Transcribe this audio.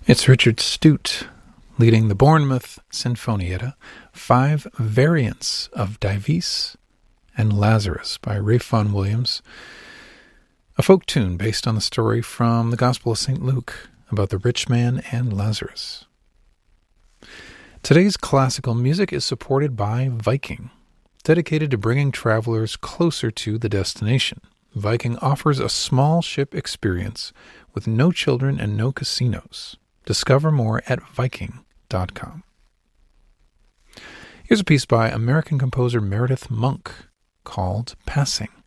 It's Richard Stute leading the Bournemouth Sinfonietta, 5 variants of Dives and Lazarus by Ralph Vaughan Williams, a folk tune based on the story from the Gospel of St. Luke about the rich man and Lazarus. Today's classical music is supported by Viking, dedicated to bringing travelers closer to the destination. Viking offers a small ship experience with no children and no casinos. Discover more at Viking.com. Here's a piece by American composer Meredith Monk called Passing.